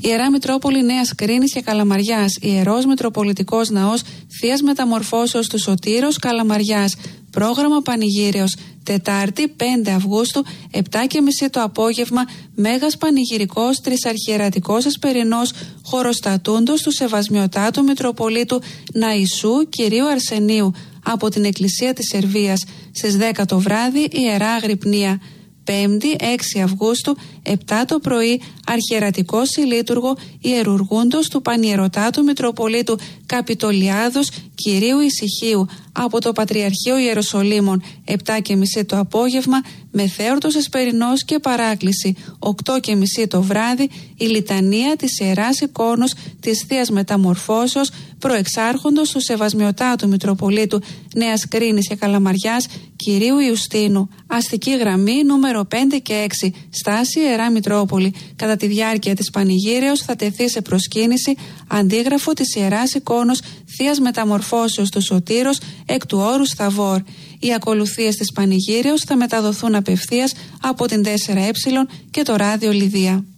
Ιερά Μητρόπολη Νέας Κρίνης και Καλαμαριάς, Ιερός Μητροπολιτικός Ναός Θείας Μεταμορφώσεως του Σωτήρος Καλαμαριάς. Πρόγραμμα Πανηγύριος. Τετάρτη 5 Αυγούστου, 7:30 το απόγευμα, Μέγας Πανηγυρικός Τρισαρχιερατικός Εσπερινός Χωροστατούντος του Σεβασμιωτάτου Μητροπολίτου Ναϊσού Κυρίου Αρσενίου από την Εκκλησία της Σερβίας. Στις 10 το βράδυ Ιερά Αγρυπνία. 5η 6 Αυγούστου, 7 το πρωί, Αρχιερατικό Συλλήτουργο Ιερουργούντος του Πανιερωτάτου Μητροπολίτου Καπιτολιάδος Κυρίου Ησυχίου από το Πατριαρχείο Ιεροσολύμων. 7:30 το απόγευμα, Μεθέορτος Εσπερινός και Παράκληση. 8:30 το βράδυ, η Λιτανία της Ιεράς Εικόνος της Θείας Μεταμορφώσεως Προεξάρχοντος του Σεβασμιωτάτου Μητροπολίτου Νέας Κρίνης και Καλαμαριάς Κυρίου Ιουστίνου. Αστική γραμμή νούμερο 5 και 6, στάση Ιερά Μητρόπολη. Κατά τη διάρκεια της Πανηγύρεως θα τεθεί σε προσκύνηση αντίγραφο της Ιεράς Εικόνος Θείας Μεταμορφώσεως του Σωτήρος εκ του όρους Θαβόρ. Οι ακολουθίες της Πανηγύρεως θα μεταδοθούν απευθείας από την 4Ε και το ράδιο Λιδία.